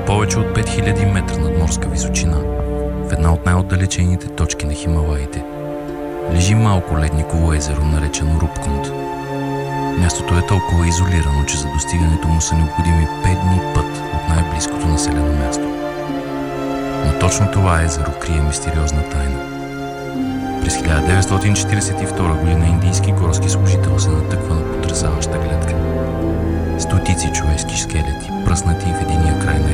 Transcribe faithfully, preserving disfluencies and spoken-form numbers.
повече от пет хиляди метра надморска височина, в една от най-отдалечените точки на Хималаите, лежи малко ледниково езеро, наречено Рупкунд. Мястото е толкова изолирано, че за достигането му са необходими пет дни път от най-близкото населено място. Но точно това езеро крие мистериозна тайна. През хиляда деветстотин четиридесет и втора година индийски горски служител се натъква на потресаваща гледка. Стотици човешки скелети, пръснати в единия край на